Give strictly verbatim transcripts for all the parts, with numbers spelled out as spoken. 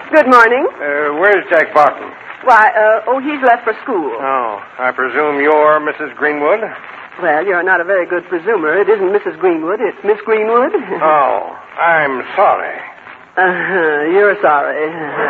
Good morning. Uh, where's Jack Barton? Why, uh, oh, he's left for school. Oh, I presume you're Missus Greenwood? Well, you're not a very good presumer. It isn't Missus Greenwood. It's Miss Greenwood. Oh, I'm sorry. Uh-huh. You're sorry.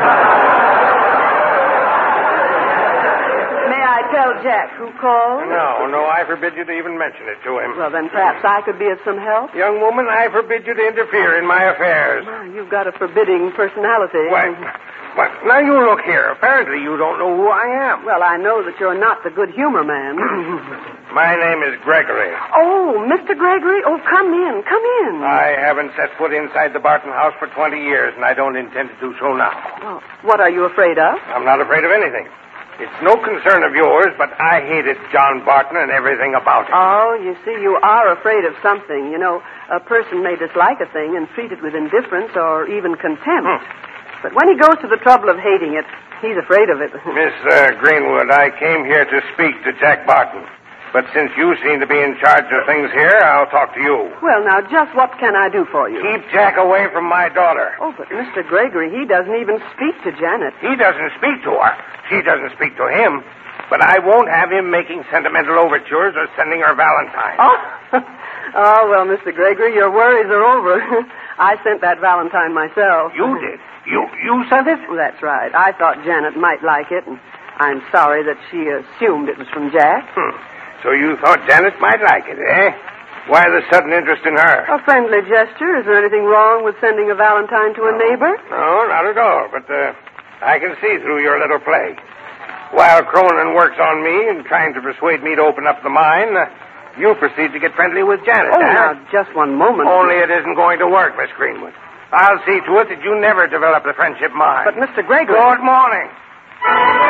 May I tell Jack who called? No, no, I forbid you to even mention it to him. Well, then perhaps I could be of some help. Young woman, I forbid you to interfere in my affairs. Well, you've got a forbidding personality. What? What? Now you look here. Apparently you don't know who I am. Well, I know that you're not the good humor man. My name is Gregory. Oh, Mister Gregory? Oh, come in. Come in. I haven't set foot inside the Barton house for twenty years, and I don't intend to do so now. Well, what are you afraid of? I'm not afraid of anything. It's no concern of yours, but I hated John Barton and everything about it. Oh, you see, you are afraid of something. You know, a person may dislike a thing and treat it with indifference or even contempt. Hmm. But when he goes to the trouble of hating it, he's afraid of it. Miss uh, Greenwood, I came here to speak to Jack Barton. But since you seem to be in charge of things here, I'll talk to you. Well, now, just what can I do for you? Keep Jack away from my daughter. Oh, but Mister Gregory, he doesn't even speak to Janet. He doesn't speak to her. She doesn't speak to him. But I won't have him making sentimental overtures or sending her Valentine. Oh, oh well, Mister Gregory, your worries are over. I sent that Valentine myself. You did? You you sent it? Well, that's right. I thought Janet might like it, and I'm sorry that she assumed it was from Jack. Hmm. So you thought Janet might like it, eh? Why the sudden interest in her? A friendly gesture. Is there anything wrong with sending a Valentine to a no. neighbor? No, not at all. But uh, I can see through your little play. While Cronin works on me and trying to persuade me to open up the mine, uh, you proceed to get friendly with Janet. Oh, huh? now, just one moment. Only it isn't going to work, Miss Greenwood. I'll see to it that you never develop the friendship mine. But, Mister Gregory... Good morning.